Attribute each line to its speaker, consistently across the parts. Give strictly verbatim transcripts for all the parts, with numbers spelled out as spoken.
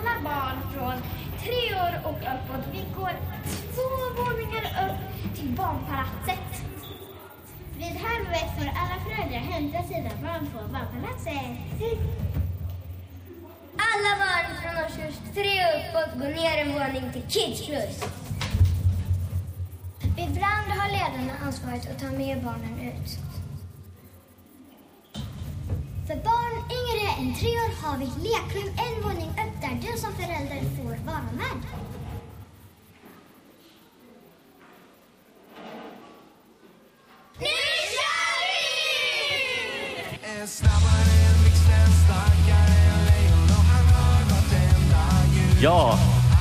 Speaker 1: alla barn från tre år och uppåt. Vi går två våningar upp till barnpalatset. Vid halv ett får alla föräldrar hämta sina barn på barnpalatset.
Speaker 2: Alla barn från årskurs tre och uppåt går ner en våning till Kids Plus.
Speaker 1: Ibland har ledarna ansvaret att ta med barnen ut.
Speaker 3: För barn yngre än tre år har vi lekrum en våning upp där du som förälder får vara med.
Speaker 1: Nu kör vi!
Speaker 4: En snabbare än mixen, starkare än lejon och han har något enda ljud.
Speaker 5: Ja,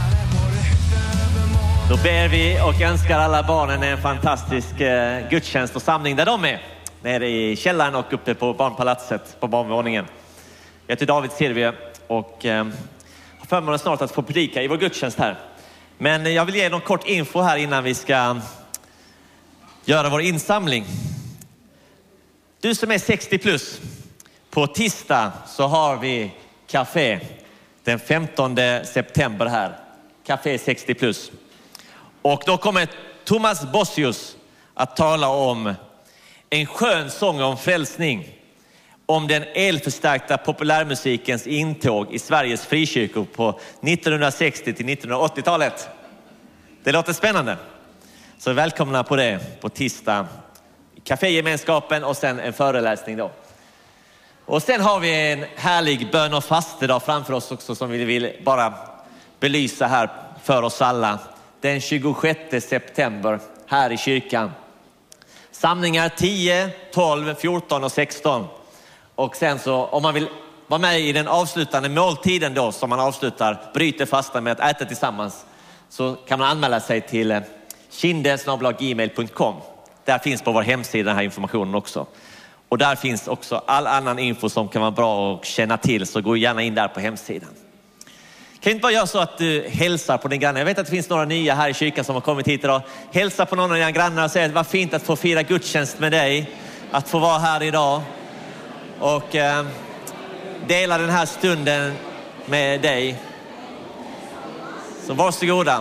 Speaker 5: då ber vi och önskar alla barnen en fantastisk eh, gudstjänst och samling där de är. Nere i källaren och uppe på barnpalatset på barnvåningen. Jag heter David Silvia och eh, har förmånen snart att få predika i vår gudstjänst här. Men jag vill ge någon kort info här innan vi ska göra vår insamling. Du som är sextio plus, på tisdag så har vi café den femtonde september här. Café sextio plus. Och då kommer Thomas Bossius att tala om en skön sång om frälsning. Om den elförstärkta populärmusikens intåg i Sveriges frikyrkor på nittonhundrasextio till nittonhundraåttiotalet. Det låter spännande. Så välkomna på det på tisdag. Cafégemenskapen och sen en föreläsning då. Och sen har vi en härlig bön och fastedag framför oss också som vi vill bara belysa här för oss alla. Den tjugosjätte september här i kyrkan. Samlingar tio, tolv, fjorton och sexton. Och sen så om man vill vara med i den avslutande måltiden då som man avslutar, bryter fasta med att äta tillsammans, så kan man anmäla sig till kinde snabel-a gmail punkt com. Där finns på vår hemsida den här informationen också. Och där finns också all annan info som kan vara bra att känna till, så gå gärna in där på hemsidan. Kan inte bara göra så att du hälsar på din granne. Jag vet att det finns några nya här i kyrkan som har kommit hit idag. Hälsa på någon av dina grannar och säga att det var fint att få fira gudstjänst med dig. Att få vara här idag. Och eh, dela den här stunden med dig. Så varsågoda.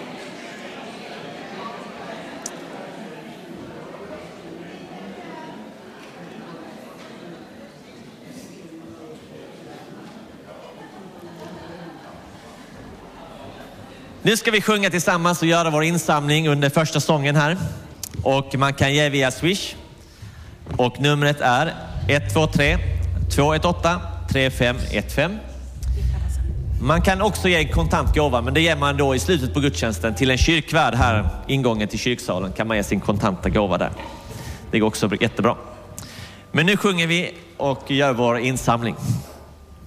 Speaker 5: Nu ska vi sjunga tillsammans och göra vår insamling under första sången här. Och man kan ge via Swish. Och numret är ett två tre två ett åtta tre fem ett fem. Man kan också ge en kontant gåva, men det ger man då i slutet på gudstjänsten till en kyrkvärd här, ingången till kyrksalen. Kan man ge sin kontanta gåva där. Det går också jättebra. Men nu sjunger vi och gör vår insamling.